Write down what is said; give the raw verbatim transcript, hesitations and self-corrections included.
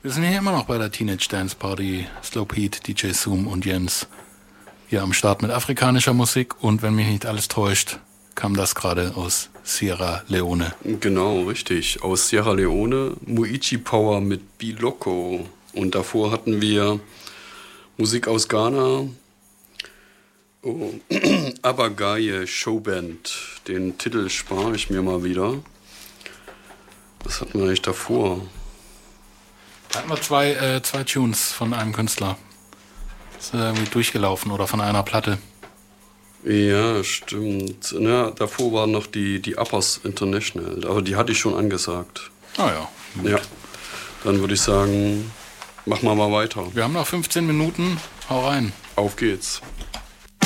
Wir sind hier immer noch bei der Teenage Dance Party. Slow Pete, D J Zoom und Jens hier am Start mit afrikanischer Musik. Und wenn mich nicht alles täuscht, kam das gerade aus Sierra Leone. Genau, richtig. Aus Sierra Leone, Muichi Power mit Biloko. Und davor hatten wir Musik aus Ghana, oh. Abagaye Showband. Den Titel spare ich mir mal wieder. Was hatten wir eigentlich davor? Da hatten wir zwei, äh, zwei Tunes von einem Künstler. Das ist irgendwie durchgelaufen oder von einer Platte. Ja, stimmt. Ja, davor waren noch die, die Uppers International, aber die hatte ich schon angesagt. Ah ja. Gut. Ja, dann würde ich sagen, machen wir mal weiter. Wir haben noch fünfzehn Minuten. Hau rein. Auf geht's.